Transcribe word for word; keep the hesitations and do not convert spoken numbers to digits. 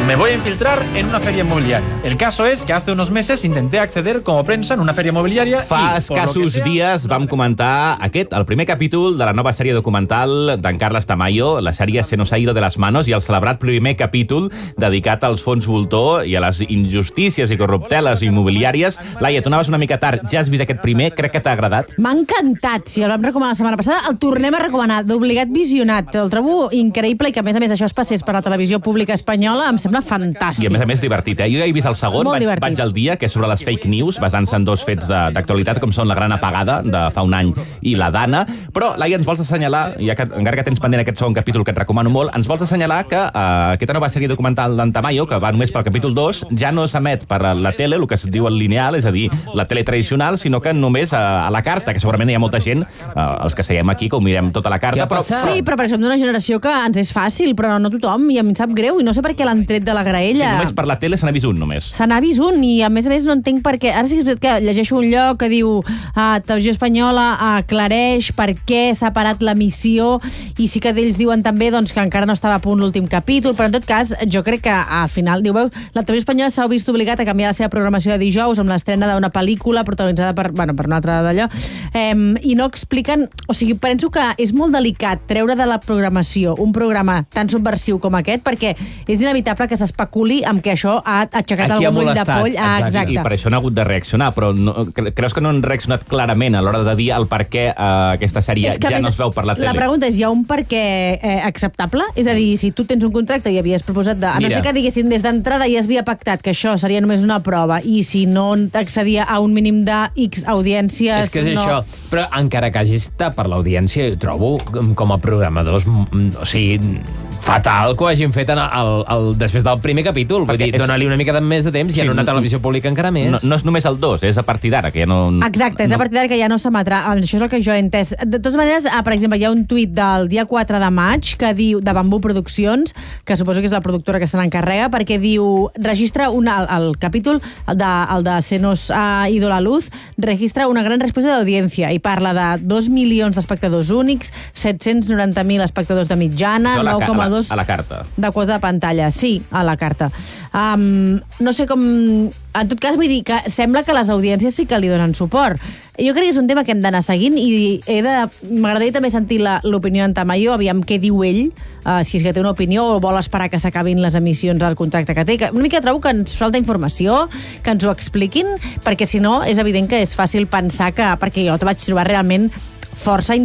Me voy a infiltrar en una feria inmobiliaria. El caso es que hace unos meses intenté acceder como prensa en una feria inmobiliaria. Fa escassos sea, dies vam comentar aquest, el primer capítol de la nova sèrie documental d'en Carles Tamayo, la sèrie Se nos ha ido de las manos, i el celebrat primer capítol dedicat als fons voltor i a les injustícies i corrupteles immobiliàries. Laia, tu anaves una mica tard, ja has vist aquest primer, crec que t'ha agradat. M'ha encantat, si el vam recomanar la setmana passada, el tornem a recomanar, d'obligat visionat. El trobo increïble i que, a més a més, això es passés per la televisió pública espanyola, em sembla fantàstic. I a més a més divertit, eh? Jo ja he vist el segon, vaig, vaig al dia, que és sobre les fake news, basant-se en dos fets d'actualitat, com són la gran apagada de fa un any i la Dana. Però, Laia, ens vols assenyalar, ja que, encara que tens pendent aquest segon capítol que et recomano molt, ens vols assenyalar que uh, aquesta nova sèrie documental d'en Tamayo, que va només pel capítol dos, ja no s'emet per la tele, el que es diu el lineal, és a dir, la tele tradicional, sinó que només a, a la carta, que segurament hi ha molta gent, uh, els que seiem aquí, que ho mirem tota la carta. Però, sí, però perquè som d'una generació que ens és fàcil, però no tothom, i em sap greu, i no sé per què l'han tret de la graella. Sí, només per la tele se n'ha vist un, només. Se n'ha vist un, i a més a més no entenc per què. Ara sí que és que llegeixo un lloc que diu ah, Televisió Espanyola aclareix per què s'ha parat l'emissió, i sí que d'ells diuen també doncs, que encara no estava a punt l'últim capítol, però en tot cas jo crec que al final, diu, veu, la Televisió Espanyola s'ha vist obligat a canviar la seva programació de dijous amb l'estrena d'una pel·lícula protagonitzada per, bueno, per una altra d'allò, eh, i no expliquen, o sigui, penso que és molt delicat treure de la programació un programa tan subversiu com aquest, perquè és inevitable que s'especuli amb que això ha aixecat Aquí algun ull de poll. Ah, exacte. I per això han hagut de reaccionar, però no, creus que no han reaccionat clarament a l'hora de dir el per què eh, aquesta sèrie ja més, no es veu per la tele? La pregunta és, hi ha un per què eh, acceptable? És a dir, si tu tens un contracte i havies proposat de... A no ser que diguessin des d'entrada ja es havia pactat que això seria només una prova, i si no accedia a un mínim de X audiències... És que és no... això. Però encara que hagi estat per l'audiència, jo trobo com a programadors, o sigui, fatal que ho hagin fet en el, el, després del primer capítol. Vull dir, dona-li una mica de més de temps, sí, i en una televisió pública encara més. No, no és només el dos, és a partir d'ara, que ja no... Exacte, és no... a partir d'ara que ja no s'emetrà. Això és el que jo he entès. De totes maneres, per exemple, hi ha un tuit del dia quatre de maig que diu, de Bambú Produccions, que suposo que és la productora que se n'encarrega, perquè diu, registra una, el, el capítol, el de, el de Se nos ha ido la luz, registra una gran resposta d'audiència i parla de dos milions d'espectadors únics, set-cents noranta mil espectadors de mitjana, nou coma dos... A la carta. De quota de pantalla, sí, a la carta. Um, no sé com... En tot cas, vull dir que sembla que les audiències sí que li donen suport. Jo crec que és un tema que hem d'anar seguint, i he de... m'agradaria també sentir l'opinió d'en Tamayo, aviam què diu ell, uh, si és que té una opinió o vol esperar que s'acabin les emissions del contracte que té. Que una mica trobo que ens falta informació, que ens ho expliquin, perquè si no és evident que és fàcil pensar que... Perquè jo te vaig trobar realment força